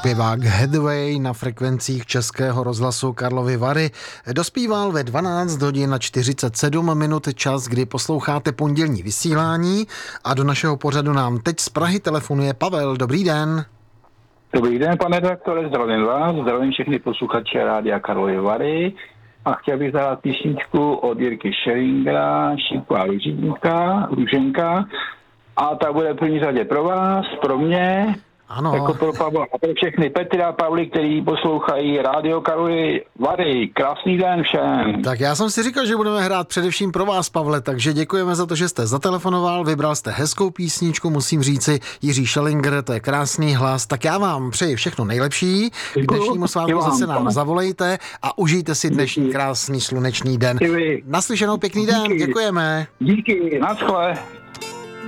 zpěvák Headway na frekvencích Českého rozhlasu Karlovy Vary dospíval ve 12 hodin a 47 minut, čas, kdy posloucháte pondělní vysílání, a do našeho pořadu nám teď z Prahy telefonuje Pavel. Dobrý den. Dobrý den, pane redaktore, zdravím vás, zdravím všechny posluchače Rádia Karlovy Vary a chtěl bych zahrát písničku od Jirky Schellingera, Šípku a Růženka, a ta bude v první řadě pro vás, pro mě, ano. Jako pro Pavla a pro všechny Petry a Pavly, kteří poslouchají Rádio Karlovy Vary. Krásný den všem. Tak já jsem si říkal, že budeme hrát především pro vás, Pavle, takže děkujeme za to, že jste zatelefonoval, vybral jste hezkou písničku, musím říci, Jiří Schellinger, to je krásný hlas, tak já vám přeji všechno nejlepší, k dnešnímu svátku zase nám zavolejte a užijte si dnešní krásný slunečný den. Naslyšenou, pěkný den, děkujeme. Díky, naschle.